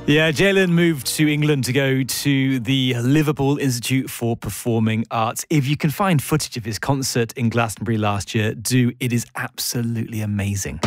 Yeah, Jalen moved to England to go to the Liverpool Institute for Performing Arts. If you can find footage of his concert in Glastonbury last year, do. It is absolutely amazing.